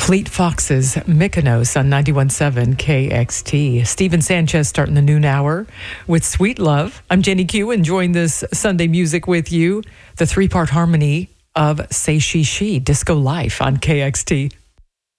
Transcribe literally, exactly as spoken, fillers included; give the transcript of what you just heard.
Fleet Foxes, Mykonos on ninety-one point seven K X T. Steven Sanchez starting the noon hour with Sweet Love. I'm Jenny Q, enjoying this Sunday music with you. The three-part harmony of Say She She, Disco Life on K X T.